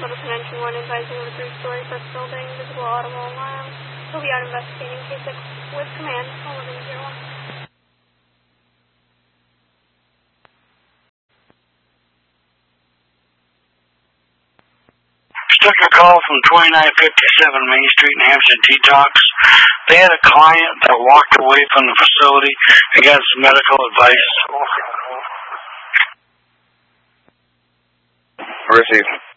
Littleton Entry 1 advising of a three-story brick building, visible audible alarm. We'll be out investigating case 6 with command, 1101. Took a call from 2957 Main Street in Hampton Detox. They had a client that walked away from the facility and got some medical advice. Received.